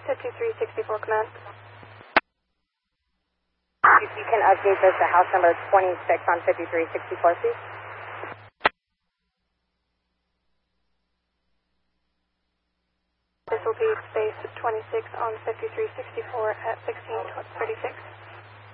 5364 command. If you can update this to house number 26 on 5364, please. This will be base 26 on 5364 at 1636.